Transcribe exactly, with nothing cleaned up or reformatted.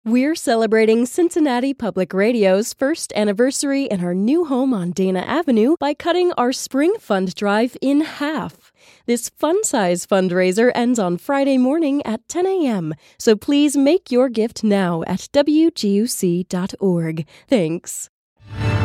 We're celebrating Cincinnati Public Radio's first anniversary in our new home on Dana Avenue by cutting our spring fund drive in half. This fun-size fundraiser ends on Friday morning at ten a.m., so please make your gift now at W G U C dot org. Thanks.